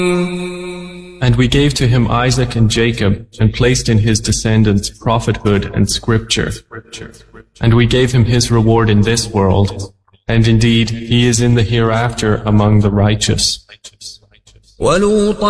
And we gave to him Isaac and Jacob, and placed in his descendants prophethood and scripture. And we gave him his reward in this world, and indeed he is in the hereafter among the righteous.